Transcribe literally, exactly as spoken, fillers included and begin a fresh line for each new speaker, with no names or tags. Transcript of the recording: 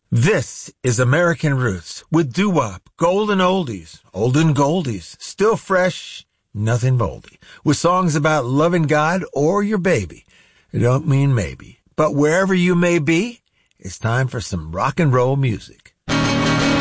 This is American Roots with doo-wop, golden oldies, olden goldies, still fresh, nothing moldy, with songs about loving God or your baby. I don't mean maybe, but wherever you may be, it's time for some rock and roll music.